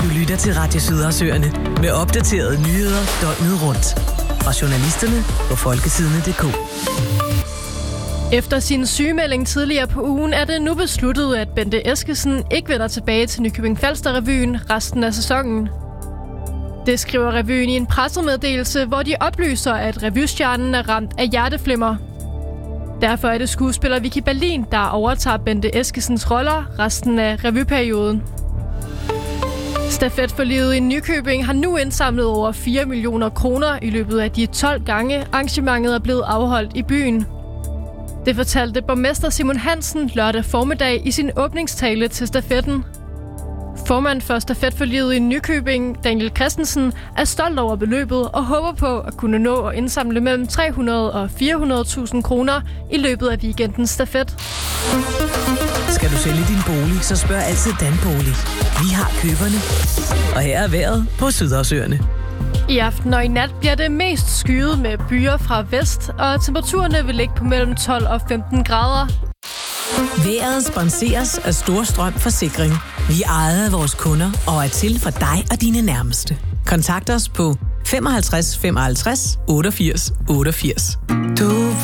lytter til Radio Sydersøerne med opdaterede nyheder døgnet rundt. Fra journalisterne på folketidene.dk. Efter sin sygemelding tidligere på ugen er det nu besluttet, at Bente Eskesen ikke vender tilbage til Nykøbing Falster-revyen resten af sæsonen. Det skriver revyen i en pressemeddelelse, hvor de oplyser, at revystjernen er ramt af hjerteflimmer. Derfor er det skuespiller Vicky Berlin, der overtager Bente Eskesens roller resten af revyperioden. Stafetforliget i Nykøbing har nu indsamlet over 4 millioner kroner i løbet af de 12 gange arrangementet er blevet afholdt i byen. Det fortalte borgmester Simon Hansen lørdag formiddag i sin åbningstale til stafetten. Formand for stafetforliget i Nykøbing, Daniel Christensen, er stolt over beløbet og håber på at kunne nå at indsamle mellem 300 og 400.000 kroner i løbet af weekendens stafet. Skal du sælge din bolig, så spørg altid Danbolig. Vi har køberne. Og her er vejret på Sydersøerne. I aften og i nat bliver det mest skyet med byer fra vest, og temperaturerne vil ligge på mellem 12 og 15 grader. Vejret sponseres af Storstrøm Forsikring. Vi ejer vores kunder og er til for dig og dine nærmeste. Kontakt os på 55 55 88 88. Du